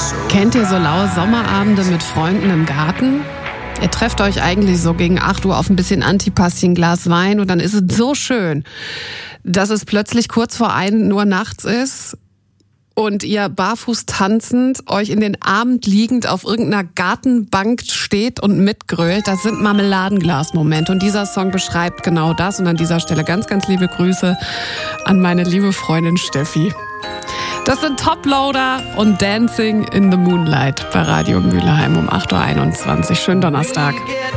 Kennt ihr so laue Sommerabende mit Freunden im Garten? Ihr trefft euch eigentlich so gegen 8 Uhr auf ein bisschen Antipasti, ein Glas Wein und dann ist es so schön, dass es plötzlich kurz vor 1 Uhr nachts ist und ihr barfuß tanzend euch in den Abend liegend auf irgendeiner Gartenbank steht und mitgrölt. Das sind Marmeladenglas-Momente und dieser Song beschreibt genau das. Und an dieser Stelle ganz, ganz liebe Grüße an meine liebe Freundin Steffi. Das sind Toploader und Dancing in the Moonlight bei Radio Mülheim um 8.21 Uhr. Schönen Donnerstag.